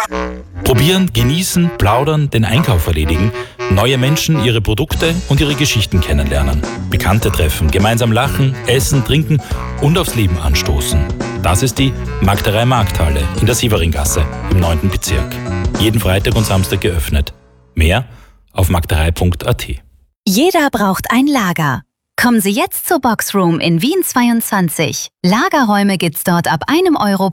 Probieren, genießen, plaudern, den Einkauf erledigen, neue Menschen, ihre Produkte und ihre Geschichten kennenlernen, Bekannte treffen, gemeinsam lachen, essen, trinken und aufs Leben anstoßen. Das ist die Magderei Markthalle in der Sieveringasse im 9. Bezirk. Jeden Freitag und Samstag geöffnet. Mehr auf magderei.at. Jeder braucht ein Lager. Kommen Sie jetzt zur Boxroom in Wien 22. Lagerräume gibt's dort ab 1 Euro